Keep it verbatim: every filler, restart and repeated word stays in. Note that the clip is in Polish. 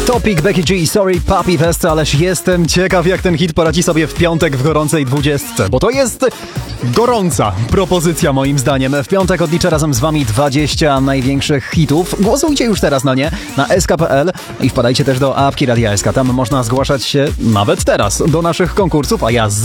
Topic, Becky G, Sorry Papi Fest, ależ jestem ciekaw, jak ten hit poradzi sobie w piątek w gorącej dwudziestce, bo to jest gorąca propozycja moim zdaniem. W piątek odliczę razem z wami dwadzieścia największych hitów. Głosujcie już teraz na nie, na s k kropka p l i wpadajcie też do apki Radia S K. Tam można zgłaszać się nawet teraz do naszych konkursów, a ja